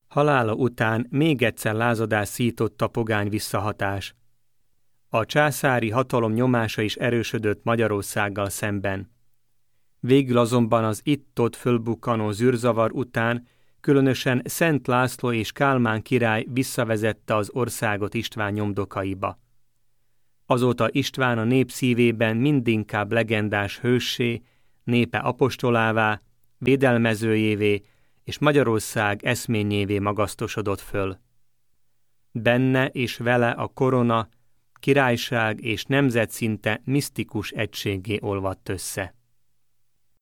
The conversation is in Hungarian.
Halála után még egyszer lázadást szított a pogány visszahatás. A császári hatalom nyomása is erősödött Magyarországgal szemben. Végül azonban az itt-ott fölbukkanó zűrzavar után különösen Szent László és Kálmán király visszavezette az országot István nyomdokaiba. Azóta István a nép szívében mindinkább legendás hőssé, népe apostolává, védelmezőjévé és Magyarország eszményévé magasztosodott föl. Benne és vele a korona, királyság és nemzet szinte misztikus egységgé olvadt össze.